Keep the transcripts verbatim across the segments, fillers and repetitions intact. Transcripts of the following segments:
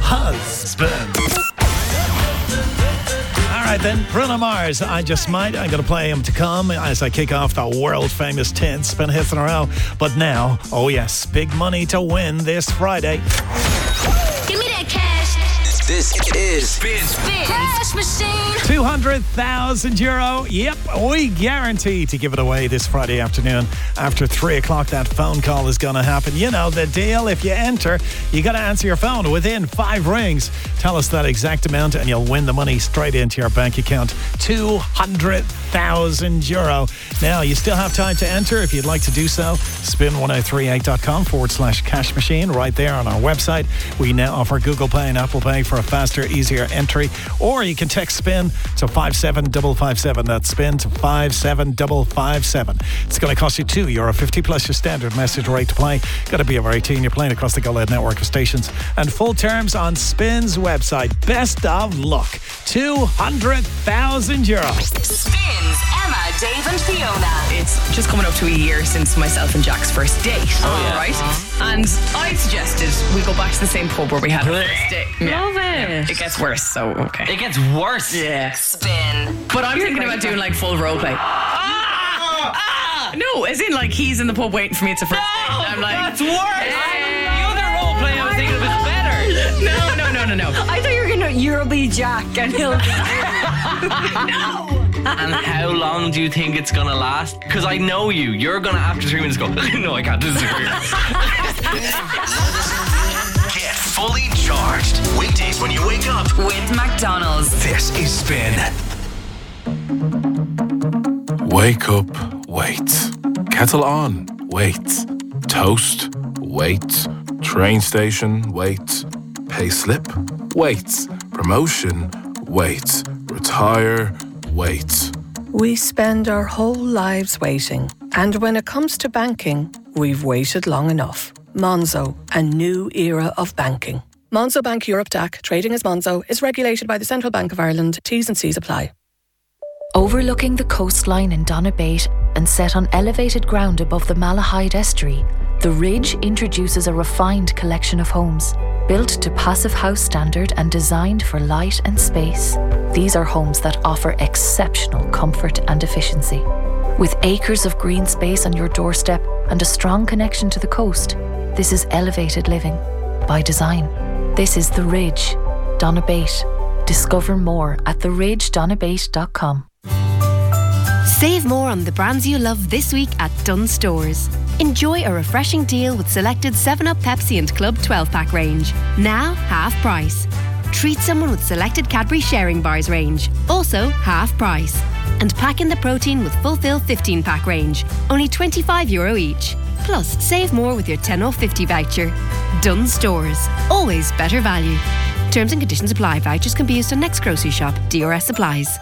husband. Alright then, Bruno Mars, I Just Might. I'm going to play him to come as I kick off the world-famous ten spin hits in a row. But now, oh yes, big money to win this Friday. Give me that cash. This is Spin. Spin. Cash machine. two hundred thousand euro. Yep, we guarantee to give it away this Friday afternoon. After three o'clock, that phone call is going to happen. You know the deal. If you enter, you got to answer your phone within five rings. Tell us that exact amount and you'll win the money straight into your bank account. two hundred thousand euro. Now, you still have time to enter if you'd like to do so. spin ten thirty-eight dot com forward slash cash machine right there on our website. We now offer Google Pay and Apple Pay for a faster, easier entry. Or you can text SPIN to five seven five five seven. That's SPIN to five seven five five seven. It's going to cost you two euro fifty plus your standard message rate to play. Got to be over eighteen. You're playing across the Go Loud network of stations. And full terms on Spin's website. Best of luck. two hundred thousand euro. Spins Emma, Dave and Fiona. It's just coming up to a year since myself and Jack's first date. Oh, yeah. Right? Uh-huh. And I suggested we go back to the same pub where we had our first date. Yeah. Love it. Yeah. It gets worse, so okay. It gets worse. Yeah. Spin. But I'm You're thinking about doing like full role play. Ah! Ah! No, as in like he's in the pub waiting for me. It's a first date. No, And I'm like, that's worse. Hey. The other role play I was thinking was better. No, no, no, no, no. I thought you were gonna you'll be Jack and he'll No. And how long do you think it's gonna last? Because I know you. You're gonna after three minutes go, no, I can't disagree. Get fully charged. Weekdays when you wake up With McDonald's. This is Spin. Wake up, wait. Kettle on, wait. Toast, wait. Train station, wait. Pay slip, wait. Promotion, wait. Retire, wait. We spend our whole lives waiting. And when it comes to banking, we've waited long enough. Monzo, a new era of banking. Monzo Bank Europe D A C, trading as Monzo, is regulated by the Central Bank of Ireland. T's and C's apply. Overlooking the coastline in Donabate and set on elevated ground above the Malahide Estuary, The Ridge introduces a refined collection of homes, built to Passive House standard and designed for light and space. These are homes that offer exceptional comfort and efficiency. With acres of green space on your doorstep and a strong connection to the coast, this is elevated living by design. This is The Ridge, Donabate. Discover more at the ridge donabate dot com. Save more on the brands you love this week at Dunnes Stores. Enjoy a refreshing deal with selected seven up Pepsi and Club twelve pack range. Now half price. Treat someone with selected Cadbury Sharing Bars range. Also half price. And pack in the protein with Fulfill fifteen pack range. Only twenty-five euro each. Plus, save more with your ten off fifty voucher. Dunnes Stores. Always better value. Terms and conditions apply. Vouchers can be used on next grocery shop. D R S applies.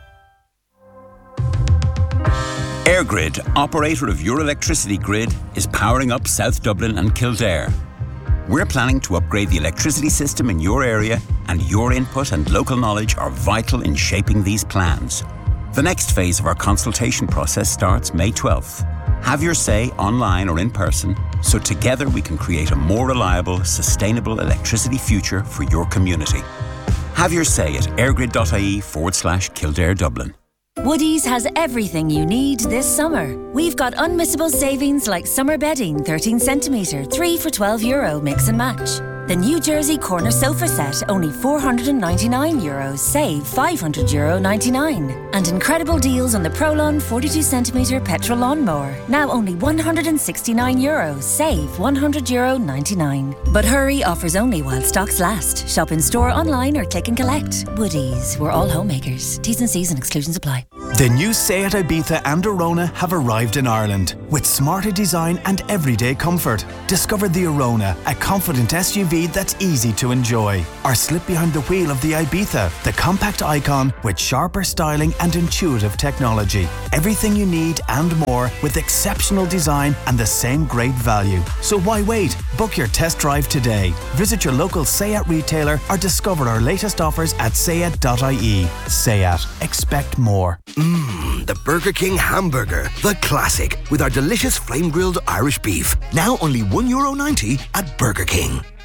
EirGrid, operator of your electricity grid, is powering up South Dublin and Kildare. We're planning to upgrade the electricity system in your area, and your input and local knowledge are vital in shaping these plans. The next phase of our consultation process starts May twelfth. Have your say online or in person, so together we can create a more reliable, sustainable electricity future for your community. Have your say at airgrid.ie forward slash Kildare Dublin. Woodies has everything you need this summer. We've got unmissable savings like summer bedding, thirteen centimetre, three for twelve euro, mix and match. The New Jersey corner sofa set, only four hundred ninety-nine euros, save five hundred euro ninety-nine. And incredible deals on the Prolon forty-two centimetre petrol lawnmower, now only one hundred sixty-nine euros, save one hundred euro ninety-nine. But hurry, offers only while stocks last. Shop in store, online or click and collect. Woodies, we're all homemakers. T's and C's and exclusions apply. The new Seat Ibiza and Arona have arrived in Ireland with smarter design and everyday comfort. Discover the Arona, a confident S U V that's easy to enjoy. Or slip behind the wheel of the Ibiza, the compact icon with sharper styling and intuitive technology. Everything you need and more with exceptional design and the same great value. So why wait? Book your test drive today. Visit your local Seat retailer or discover our latest offers at seat dot I E. Seat. Expect more. Mmm, the Burger King hamburger, the classic, with our delicious flame-grilled Irish beef. Now only one euro ninety at Burger King.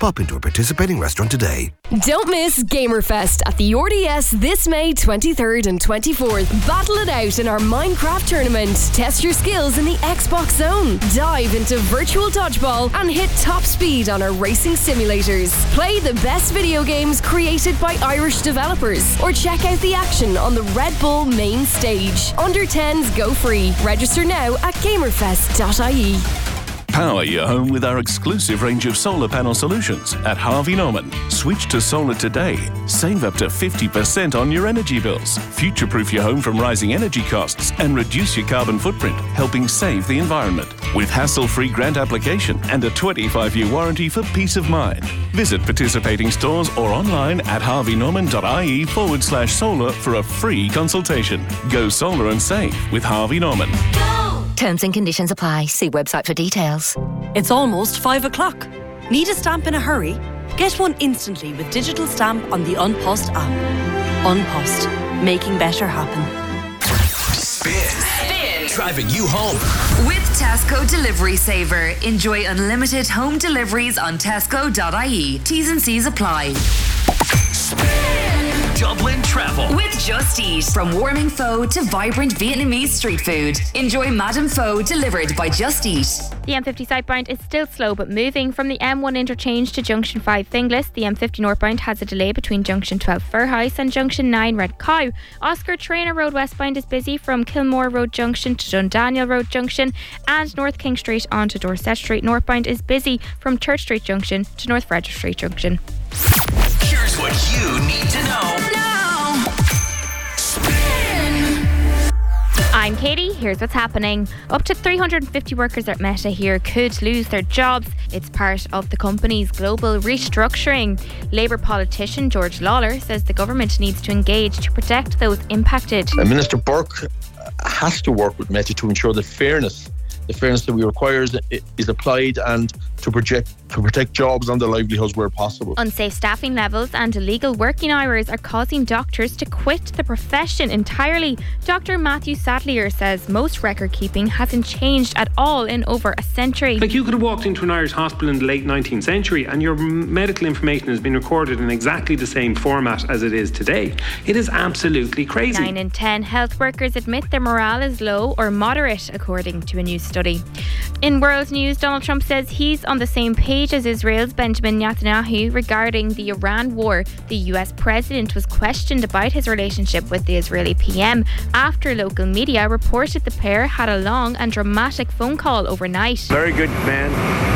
Pop into a participating restaurant today. Don't miss Gamerfest at the R D S this May twenty-third and twenty-fourth. Battle it out in our Minecraft tournament. Test your skills in the Xbox Zone. Dive into virtual dodgeball and hit top speed on our racing simulators. Play the best video games created by Irish developers, or check out the action on the Red Bull main stage. Under tens go free. Register now at gamerfest dot I E. Power your home with our exclusive range of solar panel solutions at Harvey Norman. Switch to solar today. Save up to fifty percent on your energy bills. Future-proof your home from rising energy costs and reduce your carbon footprint, helping save the environment. With hassle-free grant application and a twenty-five year warranty for peace of mind. Visit participating stores or online at harveynorman.ie forward slash solar for a free consultation. Go solar and save with Harvey Norman. Terms and conditions apply. See website for details. It's almost five o'clock. Need a stamp in a hurry? Get one instantly with digital stamp on the Unpost app. Unpost, making better happen. Spin. Spin. Driving you home. With Tesco Delivery Saver. Enjoy unlimited home deliveries on tesco dot I E. T's and C's apply. Dublin Travel. With Just Eat. From warming pho to vibrant Vietnamese street food. Enjoy Madame Pho delivered by Just Eat. The M fifty southbound is still slow but moving from the M one interchange to Junction five Finglas. The M fifty northbound has a delay between Junction twelve Furhouse and Junction nine Red Cow. Oscar Traynor Road westbound is busy from Kilmore Road Junction to Dundaniel Road Junction, and North King Street onto Dorset Street northbound is busy from Church Street Junction to North Frederick Street Junction. Here's what you need to know. I'm Katie, here's what's happening. Up to three hundred fifty workers at Meta here could lose their jobs. It's part of the company's global restructuring. Labour politician George Lawler says the government needs to engage to protect those impacted. Uh, Minister Burke has to work with Meta to ensure that fairness, the fairness that we require is, is applied, and to project to protect jobs and their livelihoods where possible. Unsafe staffing levels and illegal working hours are causing doctors to quit the profession entirely. Doctor Matthew Sadlier says most record keeping hasn't changed at all in over a century. Like, you could have walked into an Irish hospital in the late nineteenth century and your medical information has been recorded in exactly the same format as it is today. It is absolutely crazy. Nine in ten health workers admit their morale is low or moderate, according to a new study. In world news, Donald Trump says he's on the same page as Israel's Benjamin Netanyahu regarding the Iran war. The U S president was questioned about his relationship with the Israeli P M after local media reported the pair had a long and dramatic phone call overnight. Very good man.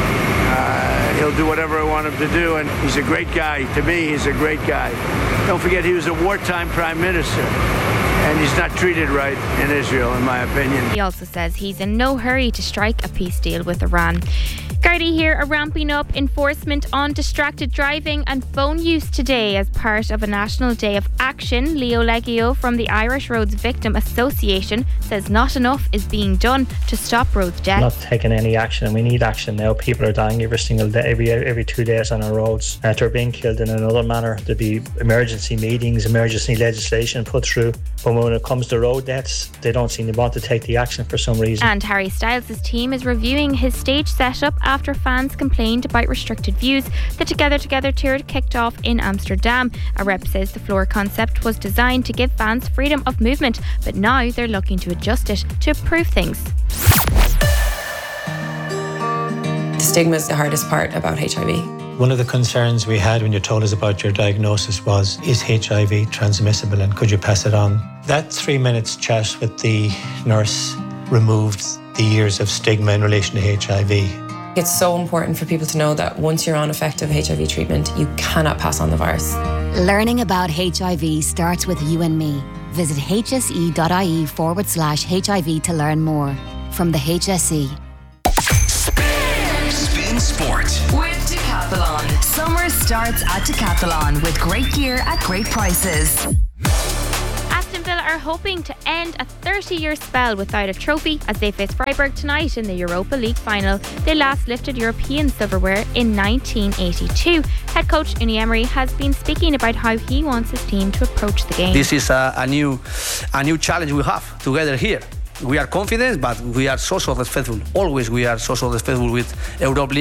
Uh, he'll do whatever I want him to do, and he's a great guy. To me, he's a great guy. Don't forget, he was a wartime prime minister, and he's not treated right in Israel, in my opinion. He also says he's in no hurry to strike a peace deal with Iran. Gardaí here are ramping up enforcement on distracted driving and phone use today as part of a national day of action. Leo Leggio from the Irish Roads Victim Association says not enough is being done to stop road death. Not taking any action, and we need action now. People are dying every single day, every every two days on our roads. Uh, they're being killed in another manner. There'll be emergency meetings, emergency legislation put through, but when it comes to road deaths, they don't seem to want to take the action for some reason. And Harry Styles' team is reviewing his stage setup after fans complained about restricted views. The Together Together tour kicked off in Amsterdam. A rep says the floor concept was designed to give fans freedom of movement, but now they're looking to adjust it to improve things. The stigma is the hardest part about H I V. One of the concerns we had when you told us about your diagnosis was, is H I V transmissible and could you pass it on? That three minutes chat with the nurse removed the years of stigma in relation to H I V. It's so important for people to know that once you're on effective H I V treatment, you cannot pass on the virus. Learning about H I V starts with you and me. Visit hse.ie forward slash HIV to learn more. From the H S E. Spin Sport. With Decathlon. Summer starts at Decathlon with great gear at great prices. Aston Villa are hoping to end a thirty-year spell without a trophy as they face Freiburg tonight in the Europa League final. They last lifted European silverware in nineteen eighty-two. Head coach Unai Emery has been speaking about how he wants his team to approach the game. This is a, a new, a new challenge we have together here. We are confident, but we are so, so respectful. Always we are so, so respectful with Europa League.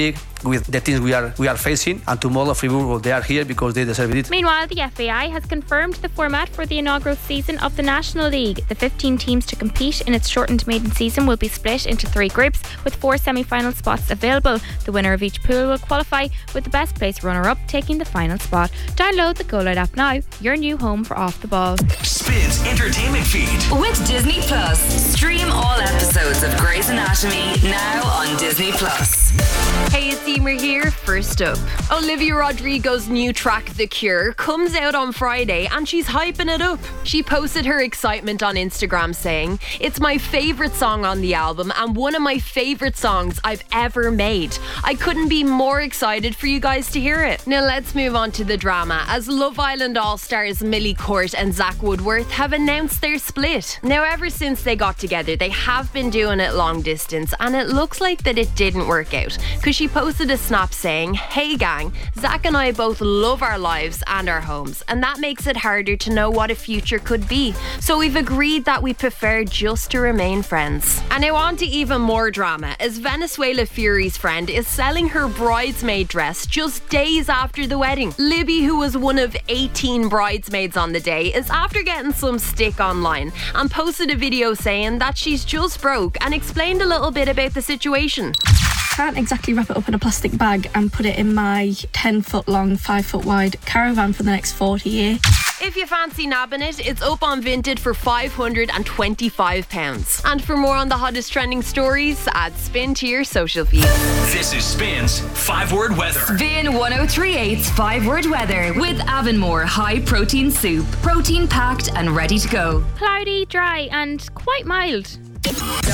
with the things we are we are facing. And tomorrow, Fribourg, they are here because they deserve it. Meanwhile, the F A I has confirmed the format for the inaugural season of the National League. The fifteen teams to compete in its shortened maiden season will be split into three groups with four semi-final spots available. The winner of each pool will qualify, with the best placed runner-up taking the final spot. Download the Go Loud app now, your new home for Off the Ball. Spins Entertainment Feed with Disney Plus. Stream all episodes of Grey's Anatomy now on Disney Plus. Hey, it's Emer here. First up, Olivia Rodrigo's new track The Cure comes out on Friday and she's hyping it up. She posted her excitement on Instagram saying, "It's my favourite song on the album and one of my favourite songs I've ever made. I couldn't be more excited for you guys to hear it." Now let's move on to the drama, as Love Island All-Stars Millie Court and Zach Woodworth have announced their split. Now ever since they got together, they have been doing it long distance, and it looks like that it didn't work out, because she posted a snap saying, "Hey gang, Zach and I both love our lives and our homes, and that makes it harder to know what a future could be. So we've agreed that we prefer just to remain friends." And now on to even more drama, as Venezuela Fury's friend is selling her bridesmaid dress just days after the wedding. Libby, who was one of eighteen bridesmaids on the day, is after getting some stick online and posted a video saying that she's just broke and explained a little bit about the situation. Can't exactly wrap it up in a plastic bag and put it in my ten foot long, five foot wide caravan for the next forty years. If you fancy nabbing it, it's up on Vinted for five hundred twenty-five pounds. And for more on the hottest trending stories, add Spin to your social feed. This is Spin's five word weather. Spin ten thirty-eight's five word weather with Avonmore high protein soup. Protein packed and ready to go. Cloudy, dry and quite mild.